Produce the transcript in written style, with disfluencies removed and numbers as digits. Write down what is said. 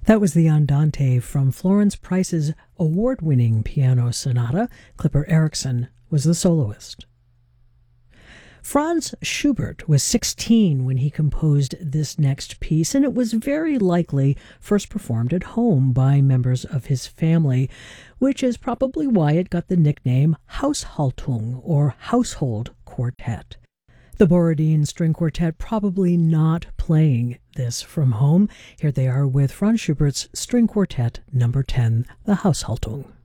That was the Andante from Florence Price's award-winning piano sonata. Clipper Erickson was the soloist. Franz Schubert was 16 when he composed this next piece, and it was very likely first performed at home by members of his family, which is probably why it got the nickname Haushaltung, or household quartet. The Borodin String Quartet probably not playing this from home. Here they are with Franz Schubert's String Quartet No. 10, the Haushaltung.